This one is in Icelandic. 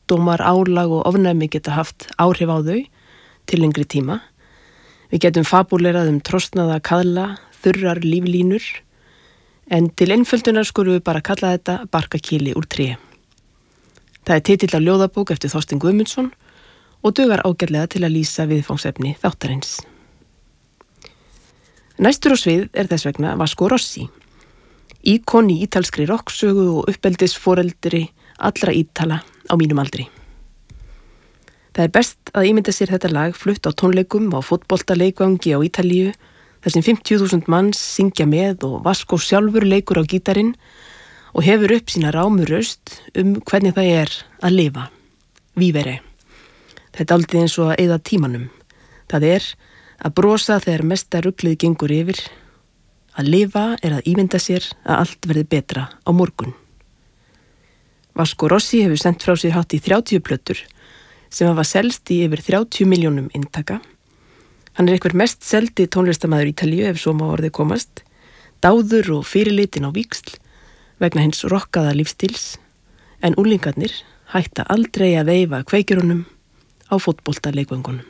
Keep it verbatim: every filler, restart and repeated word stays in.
sjúkdómar, álag og ofnæmi geta haft áhrif á þau til lengri tíma. Við getum fabulerað um trosnaða kaðla, þurrar líflínur, en til einföldunar skulum við bara kalla þetta barkakýli úr tré. Það er titill af ljóðabók eftir Þorstein Guðmundsson og dugar ágætlega til að lýsa viðfangsefni þáttarins. Næstur á svið er þess vegna Vasco Rossi, íkon í ítalskri rokksögu og uppeldisforeldri allra Ítala á mínum aldri. Það er best að ímynda sér þetta lag flutt á tónleikum á fótboltaleikvangi á Ítalíu, þar sem fimmtíu þúsund manns syngja með og Vasco sjálfur leikur á gítarinn og hefur upp sína rámu röst um hvernig það er að lifa, vívere. Þetta er aldrei eins og að eyða tímanum. Það er að brosa þegar mesta ruglið gengur yfir. Að lifa er að ímynda sér að allt verði betra á morgun. Vasco Rossi hefur sendt frá sér hátt í þrjátíu plötur sem hafa selst í yfir þrjátíu milljónum eintaka. Hann er einhver mest seldi tónlistarmaður Ítalíu ef svo má orðið komast, dáður og fyrirlitin á víxl vegna hins rokkaða lífstíls, en unglingarnir hætta aldrei að veifa kveikjurunum á fótboltaleikvöngunum.